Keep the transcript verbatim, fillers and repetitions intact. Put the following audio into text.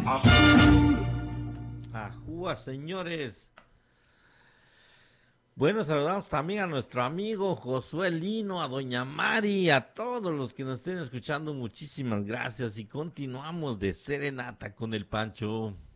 Ajúa, señores. Bueno, saludamos también a nuestro amigo Josué Lino, a doña Mari, a todos los que nos estén escuchando, muchísimas gracias y continuamos de serenata con el Pancho.